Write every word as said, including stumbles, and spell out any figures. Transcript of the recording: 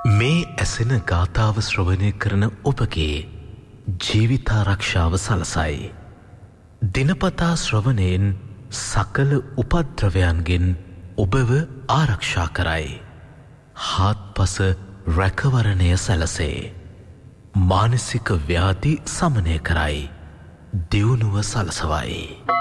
මේ ඇසෙන ගාථාව ශ්‍රවණය කරන ඔබගේ ජීවිතාරක්ෂාව සලසයි. දිනපතා ශ්‍රවණයෙන් සකල උපද්‍රවයන්ගෙන් ඔබව ආරක්ෂා කරයි. හාත්පස රැකවරණය සැලසේ. මානසික ව්‍යාධි සමනය කරයි. දියුණුව සලසවයි.